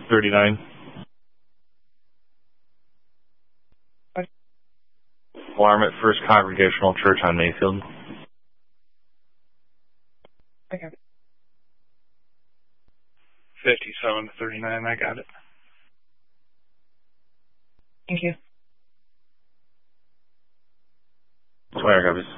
39. Okay. Willamette First Congregational Church on Mayfield. Okay. 57 to 39, I got it. Thank you. Swear copies.